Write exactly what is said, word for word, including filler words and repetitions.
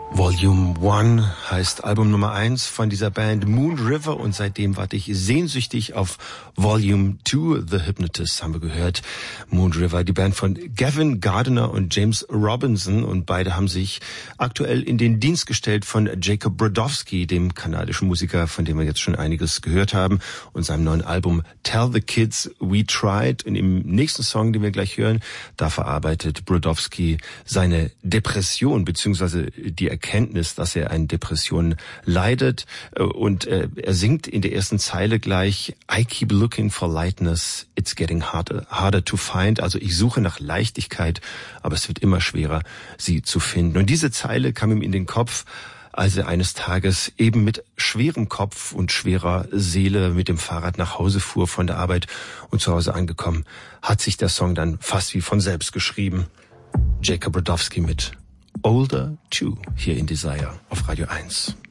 Volume One heißt Album Nummer eins von dieser Band Moon River und seitdem warte ich sehnsüchtig auf Volume Two. The Hypnotists haben wir gehört. Moon River, die Band von Gavin Gardner und James Robinson, und beide haben sich aktuell in den Dienst gestellt von Jacob Brodowski, dem kanadischen Musiker, von dem wir jetzt schon einiges gehört haben, und seinem neuen Album Tell the Kids We Tried. Und im nächsten Song, den wir gleich hören, da verarbeitet Brodowski seine Depression bzw. die Erkenntnis, dass er an Depressionen leidet, und äh, er singt in der ersten Zeile gleich I keep looking for lightness, it's getting harder, harder to find. Also ich suche nach Leichtigkeit, aber es wird immer schwerer, sie zu finden. Und diese Zeile kam ihm in den Kopf, als er eines Tages eben mit schwerem Kopf und schwerer Seele mit dem Fahrrad nach Hause fuhr von der Arbeit, und zu Hause angekommen hat sich der Song dann fast wie von selbst geschrieben. Jacob Brodowski mit Older Two hier in Desire auf Radio eins.